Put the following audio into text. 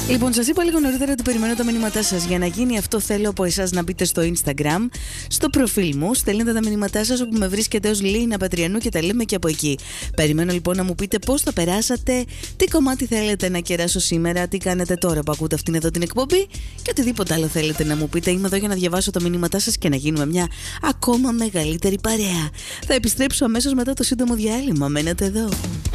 Λοιπόν, σας είπα λίγο νωρίτερα ότι περιμένω τα μηνύματά σας. Για να γίνει αυτό, θέλω από εσάς να μπείτε στο Instagram, στο προφίλ μου, στέλνετε τα μηνύματά σας όπου με βρίσκετε ως Λίνα Πατριανού και τα λέμε και από εκεί. Περιμένω λοιπόν να μου πείτε πώς θα περάσατε, τι κομμάτι θέλετε να κεράσω σήμερα, τι κάνετε τώρα που ακούτε αυτήν εδώ την εκπομπή και οτιδήποτε άλλο θέλετε να μου πείτε. Είμαι εδώ για να διαβάσω τα μηνύματά σας και να γίνουμε μια ακόμα μεγαλύτερη παρέα. Θα επιστρέψω αμέσως μετά το σύντομο διάλειμμα. Μένετε εδώ.